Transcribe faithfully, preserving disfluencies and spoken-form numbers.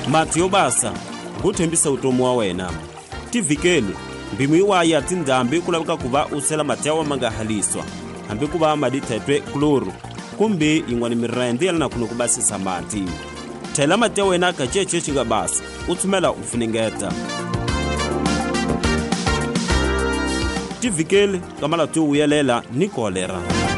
mati yo basa nguthembisa utomo wa wena. Tivikeli mbimi waya tindambi kulavika kuva usela matewa mangahaliswa hambi kuva madithetwe kloru kumbe ingwani mirende yalina kuno kubasisa mati. Thela matewa wena kacheche chinga basa uthumela ufuningeta. Tivikeli kamala tu uyelela ni kolera.